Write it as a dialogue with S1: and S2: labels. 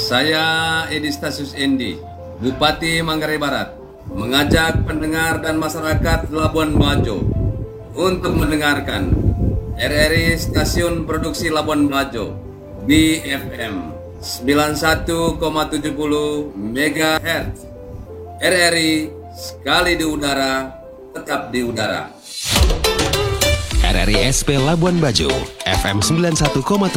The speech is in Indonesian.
S1: Saya Edi Stasius Endi, Bupati Manggarai Barat, mengajak pendengar dan masyarakat Labuan Bajo untuk mendengarkan RRI Stasiun Produksi Labuan Bajo BFM 91,70 MHz. RRI sekali di udara, tetap di udara.
S2: RRI SP Labuan Bajo FM 91,7